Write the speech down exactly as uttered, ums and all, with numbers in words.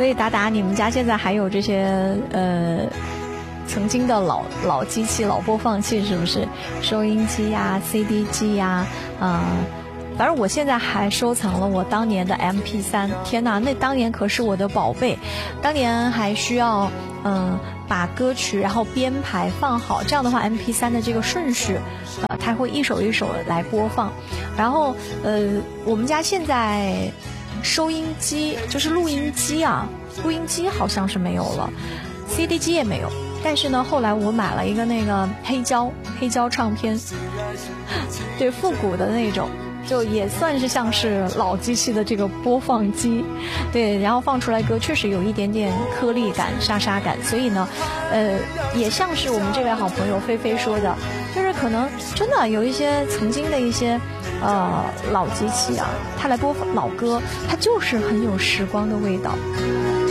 所以达达，你们家现在还有这些呃曾经的老老机器、老播放器是不是？收音机呀、C D 机呀，啊、呃，反正我现在还收藏了我当年的 M P 三。天哪，那当年可是我的宝贝，当年还需要嗯。呃把歌曲然后编排放好，这样的话 M P 三 的这个顺序呃，它会一首一首来播放。然后呃，我们家现在收音机就是录音机啊，录音机好像是没有了， C D 机也没有，但是呢后来我买了一个那个黑胶黑胶唱片，对，复古的那种，就也算是像是老机器的这个播放机，对，然后放出来歌确实有一点点颗粒感、沙沙感，所以呢，呃，也像是我们这位好朋友菲菲说的，就是可能真的有一些曾经的一些呃老机器啊，它来播放老歌，它就是很有时光的味道。